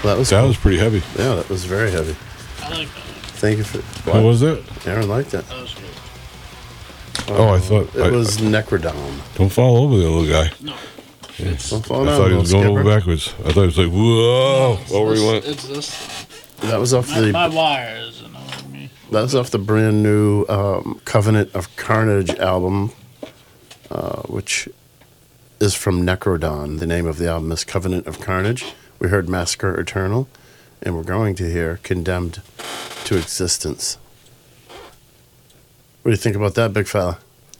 That was pretty heavy. Yeah, that was very heavy. I like that. Thank you for. What was that? Aaron liked it. That was good. I thought It was Necrodome. Don't fall over there, little guy. No. Don't fall I down, thought he was going little over skipper. backwards. I thought it was like, whoa, over he went. It's this. That was off My the. wires annoying me. That was off the brand new Covenant of Carnage album, which is from Necrodon. The name of the album is Covenant of Carnage. We heard Massacre Eternal, and we're going to hear Condemned to Existence. What do you think about that, big fella?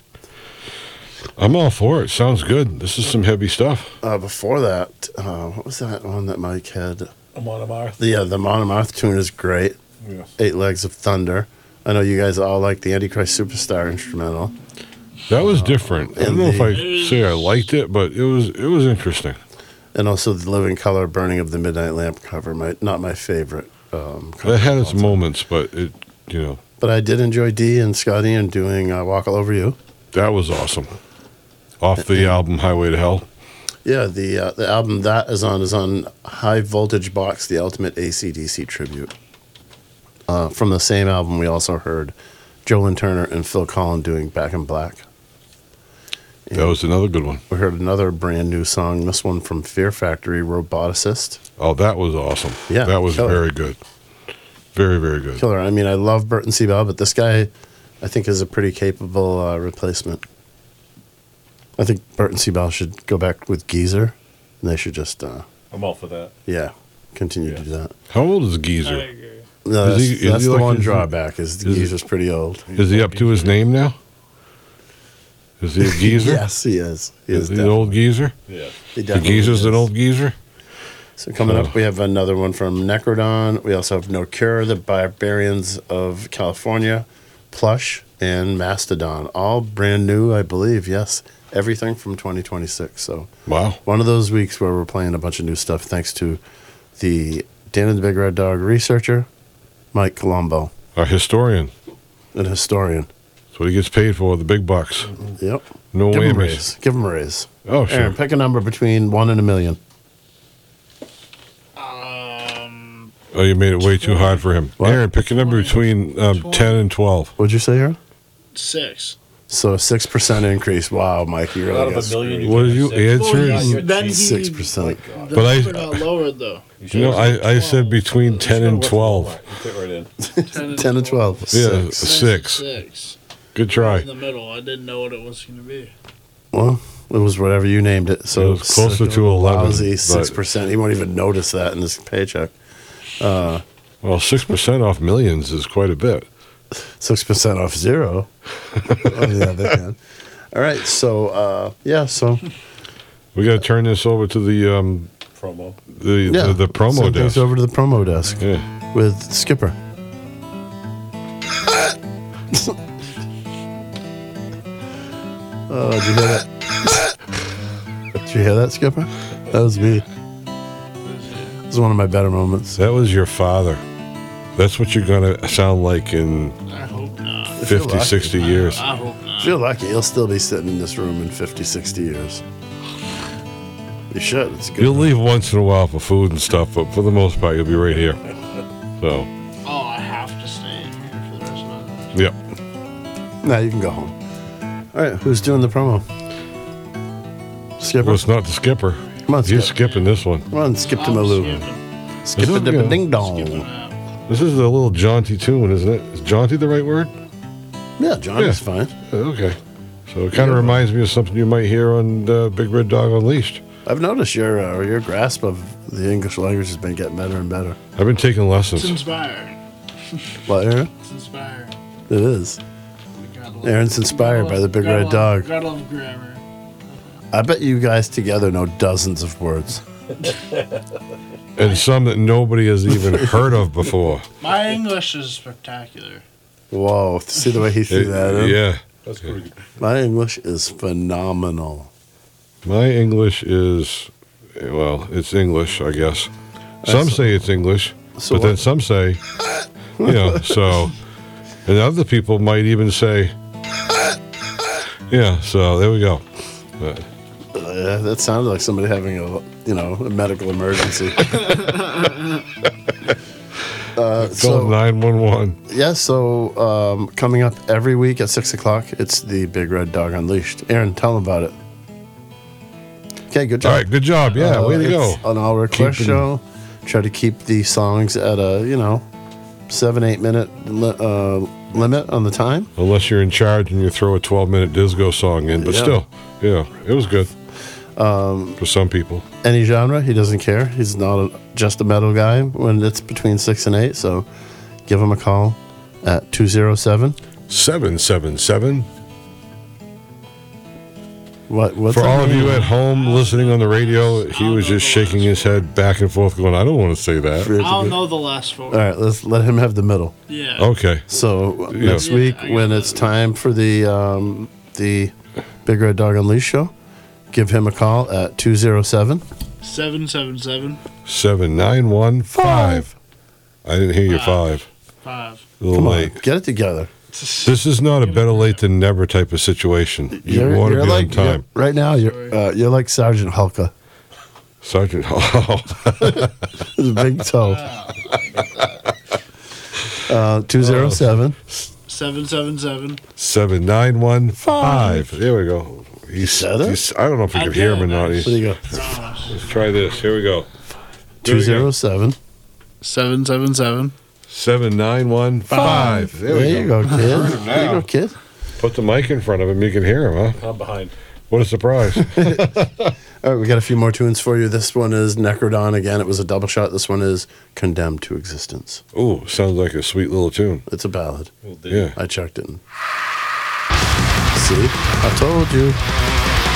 I'm all for it. Sounds good. This is some heavy stuff. Before that, what was that one that Mike had? Amon Amarth. Yeah, the Monomarth tune is great. Yes. 8 Legs of Thunder. I know you guys all like the Antichrist Superstar instrumental. That was different. I don't know if I say I liked it, but it was interesting. And also the Living Color Burning of the Midnight Lamp cover. Not my favorite. That had its moments, but it, But I did enjoy Dee and Scotty and doing Walk All Over You. that was awesome. Off the album Highway to Hell. Yeah, the album that is on High Voltage Box, the Ultimate AC/DC Tribute. From the same album, we also heard Joe Turner and Phil Collin doing Back in Black. And That was another good one. we heard another brand new song, this one from Fear Factory, Roboticist. Oh, that was awesome. Yeah, That was killer. very good. Very, very good. Killer. I mean, I love Burton C. Bell, but this guy, I think, is a pretty capable replacement. I think Burton C. Bell should go back with Geezer, and they should just, I'm all for that. continue to do that. How old is I Geezer? agree. No, Is he- is that's he the like one his- drawback, is is- Geezer's pretty old. Is he up to his name now? Is he a geezer? Yes, he is. He Is is he an old geezer? Yeah. He The definitely geezer's is. an old geezer? So coming up, we have another one from Necrodon. We also have No Cure, the Barbarians of California, Plush, and Mastodon. All brand new, I believe. Yes, everything from 2026. So Wow. one of those weeks where we're playing a bunch of new stuff thanks to the Dan and the Big Red Dog researcher, Mike Colombo, A historian. an historian. That's what he gets paid for, the big bucks. Yep. No Give him a whammies. raise. Give him a raise. Oh, sure. Aaron, pick a number between 1 and a million. Oh, you made it way too hard for him. What? Aaron, pick a number between 10 and 12. What'd you say, Aaron? 6. So a 6% increase. Wow, Mike, you really Out of got a million, screwed. you What can did you have six. answer? Yeah, you're Then cheap. he- 6%. The But I- number got lowered, though. You know, I said between 10 and 12. You fit right in. 10 and 12. Yeah, Six. 6. 6. Good try. In the middle. I didn't know what it was going to be. Well, it was whatever you named it. So It was closer to 11, Lousy but- 6%. He won't even notice that in his paycheck. Well, 6% off millions is quite a bit. 6% off zero. On the other hand. All right. So, so We got to turn this over to the Promo. the promo send things desk. over to the promo desk Yeah. with Skipper. Oh, did you hear that? Did you hear that, Skipper? That was me. This is one of my better moments. That was your father. That's what you're going to sound like in I hope not. 50, lucky. 60 years. I hope not. If you're lucky, you'll still be sitting in this room in 50, 60 years. You should. It's good. You'll leave once in a while for food and stuff, but for the most part, you'll be right here. So, Oh, I have to stay in here for the rest of my life. yeah. Now you can go home. All right, who's doing the promo? Skipper? Well, it's not the skipper. Come on, He's Skip. skipping this one. Come on, skip to I'm Malou. skipping. Skip This a is dip a good. ding Skipping dong. out. This is a little jaunty tune, isn't it? Is jaunty the right word? Yeah, John is Yeah. fine. Okay. So it kind of reminds me of something you might hear on Big Red Dog Unleashed. I've noticed your grasp of the English language has been getting better and better. I've been taking It's lessons. inspired. What, Aaron? It's inspired. It is. We gotta love- Aaron's inspired by the Big gotta Red love- Dog. Gotta love grammar. I bet you guys together know dozens of words. And some that nobody has even heard of before. My English is spectacular. Whoa, see the way he threw that in? Yeah. That's pretty good. My English is phenomenal. My English is, well, it's English, I guess. Some say it's English, So but then what- some say, so, and other people might even say, yeah, so there we go. That sounded like somebody having a medical emergency. Call 911. Yeah, so coming up every week at 6 o'clock, it's the Big Red Dog Unleashed. Aaron, tell them about it. Okay, good job. All right, good job. Yeah, way to go. It's an all request Keeping- show. Try to keep the songs at a 7-8 minute limit on the time. Unless you're in charge and you throw a 12-minute disco song in, but Yeah. still, yeah, it was good. For some people. Any genre, he doesn't care. He's not just a metal guy when it's between 6 and 8. So give him a call at 207. 777. What's For that all of name? you at home listening on the radio, he was just shaking his head back and forth, going, "I don't want to say that." I don't know the last four. All right, let's let him have the middle. Yeah. Okay. So Yeah. next week, Yeah, I when got it's time for the Big Red Dog Unleashed show, give him a call at 207. 777 7915. I didn't hear your 5. 5. A little Come on, late. get it together. This is not a better late than never type of situation. You want to be on time. Right now, you're like Sergeant Hulka. Sergeant Hall. His big toe. 207. 777. 7915. There we go. Said it? I don't know if you I could hear him or did, not. There you go. Let's try this. Here we go. Here we go. 207. 777. 7915. There There we you go, kid. There you go, kid. Put the mic in front of him. You can hear him, huh? I'm behind. What a surprise. All right, we got a few more tunes for you. This one is Necrodon again. It was a double shot. This one is Condemned to Existence. Ooh, sounds like a sweet little tune. It's a ballad. Well, Yeah. I checked it. See? I told you.